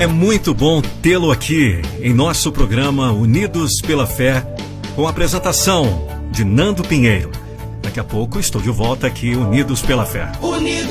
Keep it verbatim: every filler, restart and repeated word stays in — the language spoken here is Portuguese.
É muito bom tê-lo aqui em nosso programa Unidos pela Fé, com a apresentação de Nando Pinheiro. Daqui a pouco estou de volta aqui, Unidos pela Fé. Unidos